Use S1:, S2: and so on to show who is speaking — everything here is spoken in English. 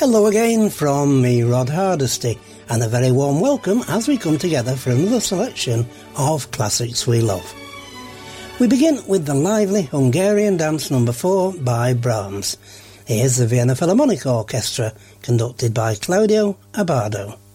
S1: Hello again from me, Rod Hardesty, and a very warm welcome as we come together for another selection of classics we love. We begin with the lively Hungarian Dance No. 4 by Brahms. Here's the Vienna Philharmonic Orchestra, conducted by Claudio Abbado.